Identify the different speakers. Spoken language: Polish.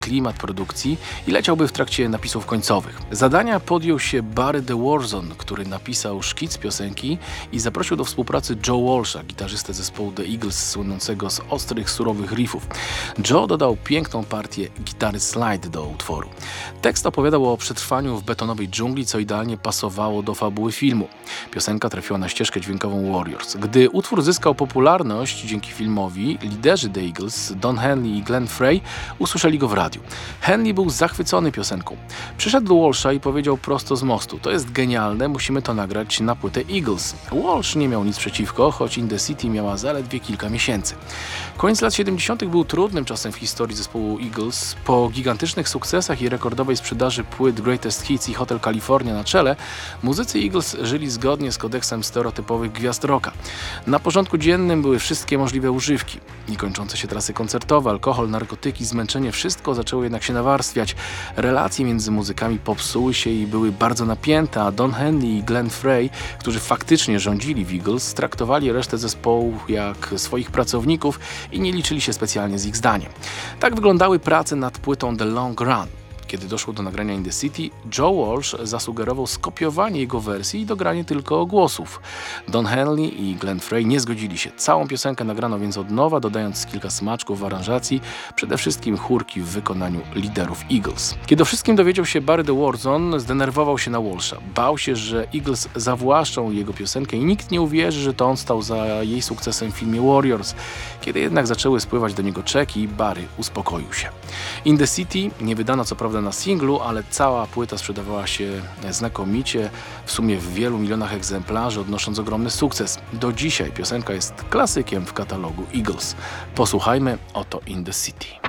Speaker 1: klimat produkcji i leciałby w trakcie napisów końcowych. Zadania podjął się Barry The Warzone, który napisał szkic piosenki i zaprosił do współpracy Joe Walsha, gitarzystę zespołu The Eagles słynącego z ostrych, surowych riffów. Joe dodał piękną partię gitary slide do utworu. Tekst opowiadał o przetrwaniu w betonowej dżungli, co idealnie pasowało do fabuły filmu. Piosenka trafiła na ścieżkę dźwiękową Warriors. Gdy utwór zyskał popularność dzięki filmowi, liderzy The Eagles, Don Henley i Glenn Frey, usłyszeli go w radiu. Henley był zachwycony piosenką. Przyszedł do Walsha i powiedział prosto z mostu: to jest genialne, musimy to nagrać na płytę Eagles. Walsh nie miał nic przeciwko, choć In The City miała zaledwie kilka miesięcy. Koniec lat 70. był trudnym czasem w historii zespołu Eagles. Po gigantycznych sukcesach i rekordowej sprzedaży płyt Greatest Hits i Hotel California na czele, muzycy Eagles żyli zgodnie z kodeksem stereotypowych gwiazd rocka. Na porządku dziennym były wszystkie możliwe używki. Niekończące się trasy koncertowe, alkohol, narkotyki, zmęczenie, wszystko zaczęło jednak się nawarstwiać. Relacje między muzykami popsuły się i były bardzo napięte, a Don Henley i Glenn Frey, którzy faktycznie rządzili w Eagles, traktowali resztę zespołu jak swoich pracowników i nie liczyli się specjalnie z ich zdaniem. Tak wyglądały prace nad płytą The Long Run. Kiedy doszło do nagrania In The City, Joe Walsh zasugerował skopiowanie jego wersji i dogranie tylko głosów. Don Henley i Glenn Frey nie zgodzili się. Całą piosenkę nagrano więc od nowa, dodając kilka smaczków w aranżacji, przede wszystkim chórki w wykonaniu liderów Eagles. Kiedy o wszystkim dowiedział się Barry The Warzone, zdenerwował się na Walsha. Bał się, że Eagles zawłaszczą jego piosenkę i nikt nie uwierzy, że to on stał za jej sukcesem w filmie Warriors. Kiedy jednak zaczęły spływać do niego czeki, Barry uspokoił się. In The City nie wydano co prawda na singlu, ale cała płyta sprzedawała się znakomicie, w sumie w wielu milionach egzemplarzy, odnosząc ogromny sukces. Do dzisiaj piosenka jest klasykiem w katalogu Eagles. Posłuchajmy oto In The City.